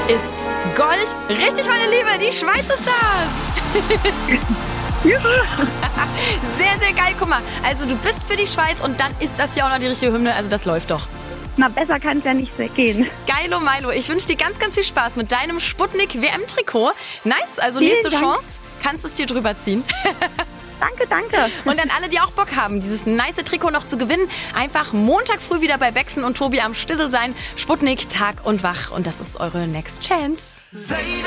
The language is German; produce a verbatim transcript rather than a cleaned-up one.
ist Gold. Richtig, meine Liebe, die Schweiz ist das. Sehr, sehr geil. Guck mal, also du bist für die Schweiz und dann ist das ja auch noch die richtige Hymne. Also das läuft doch. Na, besser kann es ja nicht gehen. Geilo Milo, ich wünsche dir ganz, ganz viel Spaß mit deinem Sputnik-W M-Trikot. Nice, also Vielen nächste Dank. Chance, kannst es dir drüber ziehen. Danke, danke. Und an alle, die auch Bock haben, dieses nice Trikot noch zu gewinnen, einfach Montag früh wieder bei Bexen und Tobi am Stissel sein. Sputnik, Tag und Wach. Und das ist eure Next Chance.